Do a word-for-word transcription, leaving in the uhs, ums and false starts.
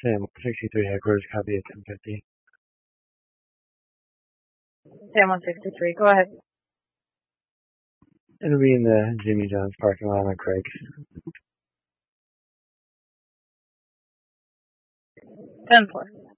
Sam sixty-three headquarters, copy at ten fifty. Sam one sixty-three, go ahead. It'll be in the Jimmy John's parking lot on Craig. ten four.